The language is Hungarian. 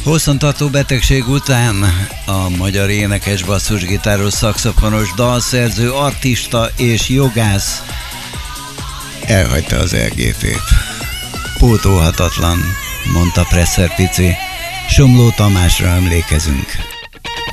Hosszantartó betegség után a magyar énekes, basszusgitáros, szaxofonos, dalszerző, artista és jogász elhagyta az RGT-t. Pótolhatatlan, mondta Presser Pici. Somló Tamásra emlékezünk.